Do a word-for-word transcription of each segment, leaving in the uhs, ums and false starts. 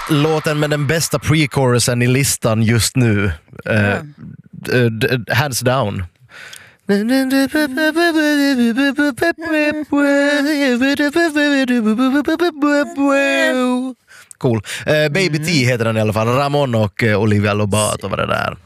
låten med den bästa pre-chorusen i listan just nu. Uh, uh, d- hands down. Cool. Uh, Baby T heter den i alla fall. Ramon och uh, Olivia Lobato var det där.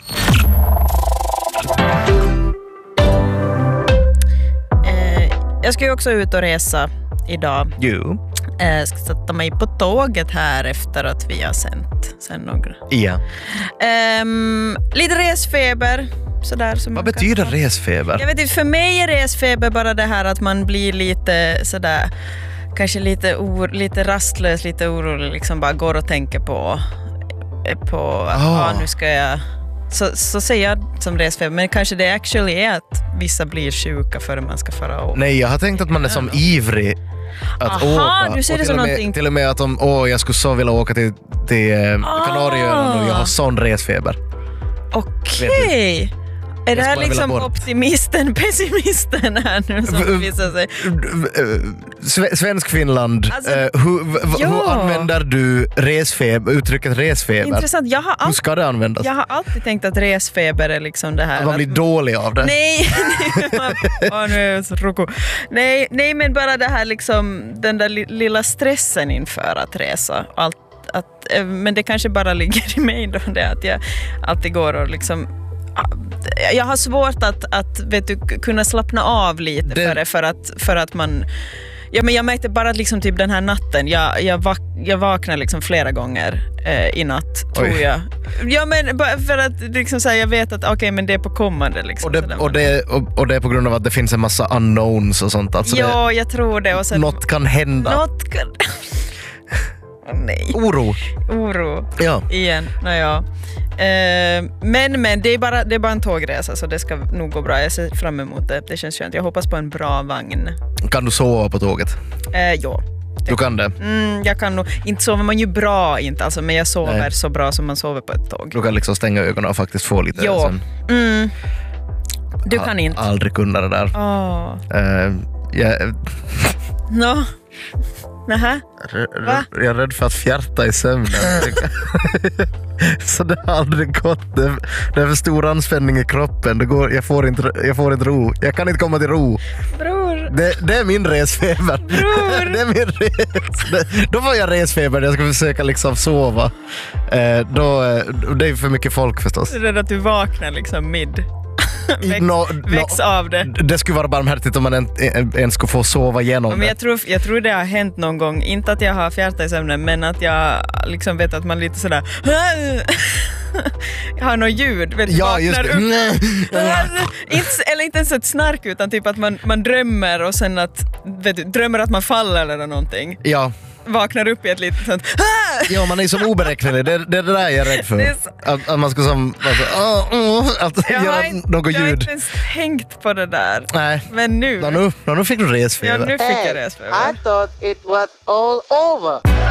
Uh, jag ska ju också ut och resa idag. Jo. Jag ska sätta mig på tåget här efter att vi har sänt sen några. Ja. Um, lite resfeber. Sådär, som Vad betyder ha. resfeber? Jag vet inte, för mig är resfeber bara det här att man blir lite sådär, kanske lite, or, lite rastlös, lite orolig, liksom bara går och tänker på, på att oh. ah, nu ska jag... Så, så säger jag som resfeber, men kanske det actually är att vissa blir sjuka före man ska fara åka. Nej, jag har tänkt att man är som ivrig att Aha, åka. du ser det som till, och med, någonting... till och med att om, åh, jag skulle så vilja åka till, till ah. Kanarieöarna och jag har sån resfeber. Okej. Okay. Är det här liksom optimisten, pessimisten här nu som visar sig? Svensk Finland, alltså, uh, hur, v- hur använder du resfeber, uttrycket resfeber? Intressant. Jag har all... Hur ska det användas? Jag har alltid tänkt att resfeber är liksom det här. Man blir att... dålig av det. Nej, man... oh, nu är jag så roko. nej, nej, men bara det här liksom, den där lilla stressen inför att resa. Allt, att, men det kanske bara ligger i mig då, det att jag alltid går och liksom... Jag har svårt att, att vet du, kunna slappna av lite det... för, det, för, att, för att man... Ja, men jag märkte bara liksom typ den här natten. Jag, jag, vak, jag vaknade liksom flera gånger eh, i natt, tror Oj. jag. Ja, men för att liksom så här, jag vet att okej, okay, men det är på kommande. Liksom, och, det, och, det, och, och det är på grund av att det finns en massa unknowns och sånt. Alltså ja, det, jag tror det. Och sen, något kan hända. Något kan... oh, nej. Oro. Oro. Ja. Igen. Naja. Eh, men men det är, bara, det är bara en tågresa, så det ska nog gå bra. Jag ser fram emot det. Det känns skönt. Jag hoppas på en bra vagn. Kan du sova på tåget? Eh, ja. Du kan det? Mm, jag kan nog. Inte sover man ju bra, inte, alltså, men jag sover Nej. så bra som man sover på ett tåg. Du kan liksom stänga ögonen och faktiskt få lite... Jo. Sen. Mm. Du kan inte. Aldrig kunna det där. Oh. Uh, jag... no. Nähä? Va? Jag är rädd för att fjärta i sömnen. Så det har aldrig gått. Det är, det är för stor anspänning i kroppen. Det går, jag, får inte, jag får inte ro. Jag kan inte komma till ro. Bror. Det, det är min resfeber. Bror. Det är min res. Det, då får jag resfeber när jag ska försöka liksom sova. Eh, då, det är för mycket folk förstås. Det är att du vaknar liksom mid. Väx, no, väx no, av det. Det skulle vara barmhärtigt om man ens skulle få sova igenom men det. Jag tror, jag tror det har hänt någon gång. Inte att jag har fjärta i sömnen, men att jag liksom vet att man lite sådär jag har något ljud, vet, ja, just det. inte, eller inte ens ett snark, utan typ att man, man drömmer och sen att vet du, drömmer att man faller eller någonting. Ja. Vaknar upp i ett litet sånt. Ja, man är som oberäknelig. Det, det är det där jag är rädd för. Är så... att, att man ska som alltså, uh, uh, att jag göra inte, något jag ljud. Jag har inte ens tänkt på det där. Nej. Men nu. Ja, nu, nu fick du resfeber. Ja, nu fick jag resfeber. I thought it was all over.